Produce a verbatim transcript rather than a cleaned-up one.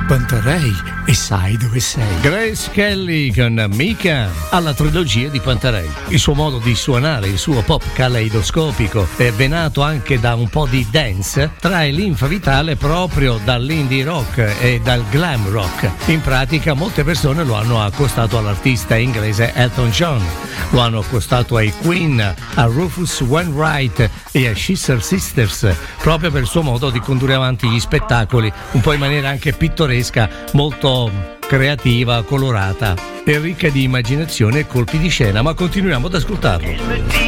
Pantarei e sai dove sei. Grace Kelly con Mika alla trilogia di Pantarei. Il suo modo di suonare, il suo pop caleidoscopico, è venato anche da un po' di dance, trae linfa vitale proprio dall'indie rock e dal glam rock. In pratica molte persone lo hanno accostato all'artista inglese Elton John, lo hanno accostato ai Queen, a Rufus Wainwright e a Sister Sisters, proprio per il suo modo di condurre avanti gli spettacoli, un po' in maniera anche pittoresca, molto creativa, colorata e ricca di immaginazione e colpi di scena, ma continuiamo ad ascoltarlo.